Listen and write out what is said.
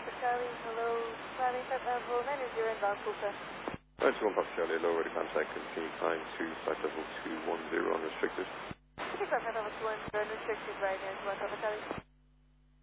Papa Charlie, hello, Charlie, level 90 inbound, Kuka. 91 Papa Charlie, low, ready contact, continue climb to flight level 210 unrestricted. Take off level 210 unrestricted right now, Papa Charlie.